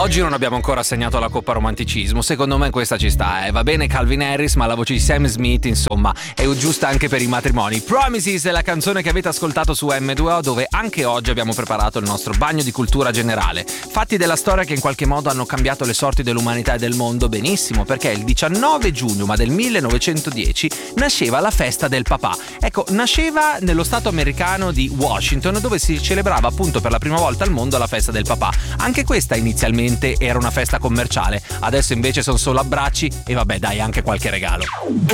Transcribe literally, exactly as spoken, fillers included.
Oggi non abbiamo ancora assegnato la coppa romanticismo, secondo me questa ci sta, eh. Va bene Calvin Harris, ma la voce di Sam Smith, insomma, è giusta anche per i matrimoni. Promises è la canzone che avete ascoltato su emme due o, dove anche oggi abbiamo preparato il nostro bagno di cultura generale. Fatti della storia che in qualche modo hanno cambiato le sorti dell'umanità e del mondo, benissimo, perché il diciannove giugno ma del millenovecentodieci nasceva la festa del papà. Ecco, nasceva nello stato americano di Washington, dove si celebrava appunto per la prima volta al mondo la festa del papà. Anche questa inizialmente era una festa commerciale, adesso invece sono solo abbracci e vabbè dai, anche qualche regalo.